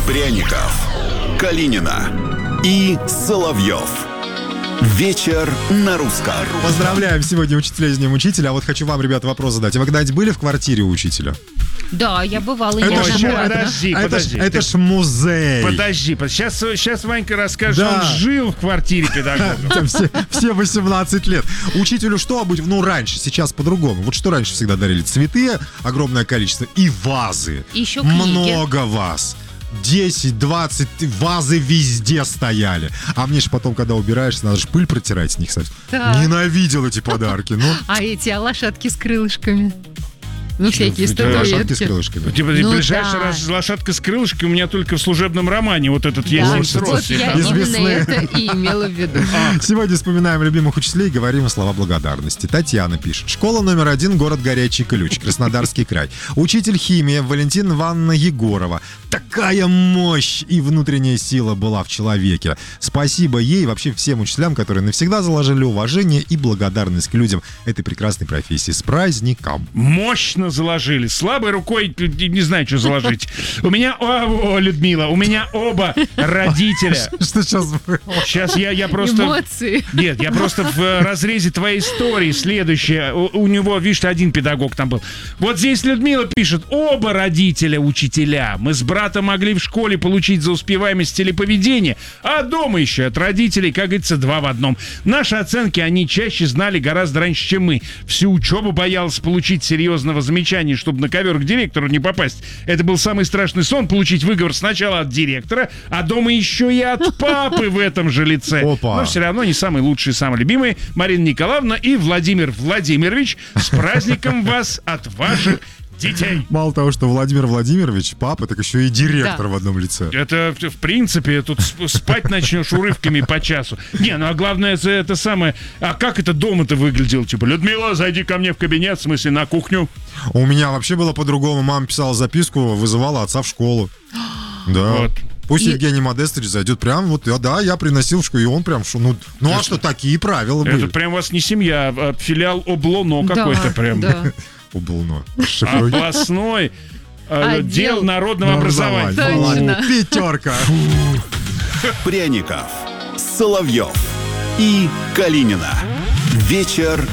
Пряников, Калинина и Соловьев. Вечер на русском. Поздравляем сегодня учителя с Днем Учителя. А вот хочу вам, ребята, вопрос задать. А вы когда-нибудь были в квартире у учителя? Да, я бывала Подожди. Это ж музей. Подожди, сейчас Ванька расскажет, Да. что он жил в квартире педагога. Там все 18 лет. Учителю что обычно? Ну, раньше, сейчас по-другому. Вот что раньше всегда дарили? Цветы, огромное количество, и вазы. И еще книги. Много ваз. 10-20 вазы везде стояли. А мне же потом, когда убираешься, надо же пыль протирать с них. Да. Ненавидел эти подарки. Ну, А эти лошадки с крылышками? Ну, всякие лошадки с статуэтки. крылышками. Типа, Ну ближайший да. раз лошадка с крылышками у меня только в служебном романе. Вот этот есть Да, с вот Росси. я Из именно весны. это и имела в виду. Сегодня вспоминаем любимых учителей и говорим слова благодарности. Татьяна пишет. Школа номер 1, город Горячий Ключ, Краснодарский край. Учитель химии Валентина Ивановна Егорова. Такая мощь и внутренняя сила была в человеке. Спасибо ей и вообще всем учителям, которые навсегда заложили уважение и благодарность к людям этой прекрасной профессии. С праздником! Мощно заложили. Слабой рукой не знаю, что заложить. У меня, Людмила, у меня оба родителя. Что сейчас было? Сейчас я просто... Эмоции. Нет, я просто в разрезе твоей истории. Следующее. У него, видишь, один педагог там был. Вот здесь Людмила пишет. Оба родителя учителя. Мы с братом могли в школе получить за успеваемость телеповедения, а дома еще от родителей, как говорится, 2 в 1. Наши оценки они чаще знали гораздо раньше, чем мы. Всю учебу боялась получить серьезного замечания, чтобы на ковер к директору не попасть. Это был самый страшный сон — получить выговор сначала от директора, а дома еще и от папы в этом же лице. Опа. Но все равно не самые лучшие, самые любимые. Марина Николаевна и Владимир Владимирович, с праздником вас от ваших детей. Мало того, что Владимир Владимирович, папа, так еще и директор Да. в одном лице. Это, в принципе, тут спать начнешь урывками по часу. Не, ну а главное, это самое... А как это дома-то выглядело? Типа, Людмила, зайди ко мне в кабинет, в смысле, на кухню. У меня вообще было по-другому. Мама писала записку, вызывала отца в школу. Да. Вот. Пусть И- Евгений Модестович зайдет прям вот, я приносил в школу, и он прям, а что, такие правила Это были. прям у вас не семья, а филиал Облоно какой-то прям. Да. Было. Областной Отдел дел народного образования. Точно. Пятерка. Пряников, Соловьев и Калинина. Вечер